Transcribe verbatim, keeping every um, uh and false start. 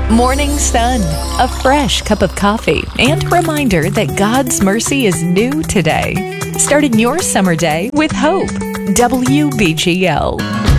Morning Sun, a fresh cup of coffee, and a reminder that God's mercy is new today. Starting your summer day with hope. W B G L.